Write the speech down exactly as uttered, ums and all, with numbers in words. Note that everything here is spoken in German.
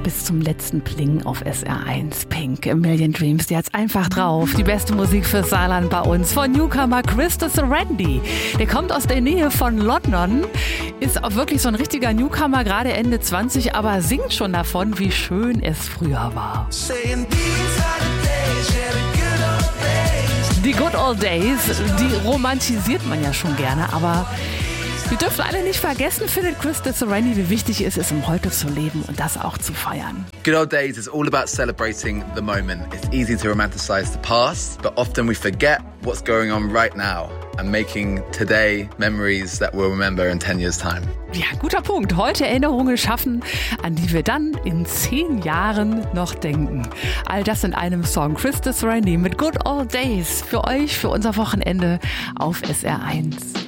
bis zum letzten Pling auf S R eins. Pink, A Million Dreams, die hat's einfach drauf. Die beste Musik fürs Saarland bei uns von Newcomer Krista Serendy. Der kommt aus der Nähe von London, ist auch wirklich so ein richtiger Newcomer, gerade Ende zwanzig, aber singt schon davon, wie schön es früher war. Die Good Old Days, die romantisiert man ja schon gerne, aber wir dürfen alle nicht vergessen, findet Krista Serendy, wie wichtig es ist, um heute zu leben und das auch zu feiern. Good Old Days is all about celebrating the moment. It's easy to romanticize the past, but often we forget what's going on right now and making today memories that we'll remember in ten years' time. Ja, guter Punkt. Heute Erinnerungen schaffen, an die wir dann in zehn Jahren noch denken. All das in einem Song. Krista Serendy mit Good Old Days für euch, für unser Wochenende auf S R eins.